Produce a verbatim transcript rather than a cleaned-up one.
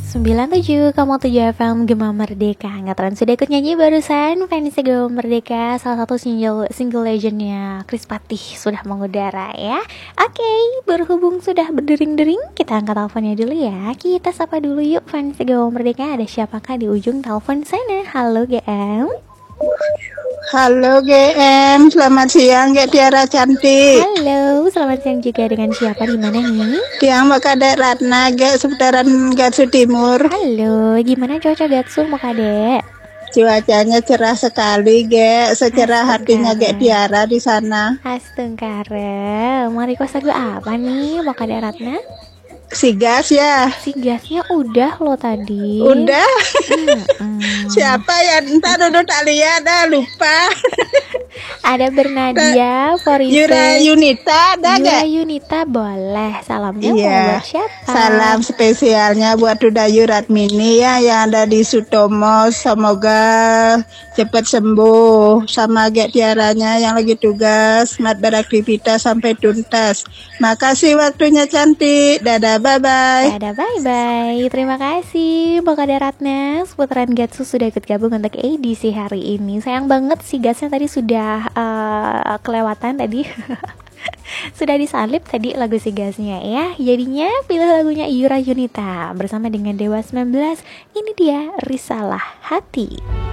sembilan puluh tujuh koma tujuh F M Gema Merdeka. Nggak tahu sudah ikut nyanyi barusan fansnya Gema Merdeka, salah satu single, single legendnya Chris Patih sudah mengudara ya. Oke, berhubung sudah berdering-dering, kita angkat teleponnya dulu ya. Kita sapa dulu yuk fansnya Gema Merdeka. Ada siapakah di ujung telepon sana? Halo G M. Halo G M, selamat siang G Tiara cantik. Halo, selamat siang juga, dengan siapa di mana nih? Tiang Makadek Ratna G seputaran Gatsu Timur. Halo, gimana cuaca Gatsu Makadek? Cuacanya cerah sekali G, secerah hatinya G Tiara di sana. Astengkara, mau request lagu apa nih Makadek Ratna? Si gas ya. Si gasnya udah lo tadi. Udah. Hmm. Siapa ya? Entar duduk tak lihat dah, lupa. Ada Bernadia, Forise, Yura Yunita, ada Yura gak? Yunita boleh. Salamnya Iya. mau buat siapa? Salam spesialnya buat Dudayu Ratmini ya yang ada di Sutomo. Semoga cepat sembuh. Sama Gek Tiaranya yang lagi tugas. Selamat beraktivitas sampai tuntas. Makasih waktunya cantik. Dadah, bye-bye. Dadah, bye-bye. Terima kasih Mbak Kada Ratna. Seputaran Gatsu sudah ikut gabung untuk edisi hari ini. Sayang banget si gasnya tadi sudah uh, kelewatan tadi. Sudah disalip tadi lagu si gasnya ya. Jadinya pilih lagunya Yura Yunita bersama dengan Dewa sembilan belas. Ini dia Risalah Hati.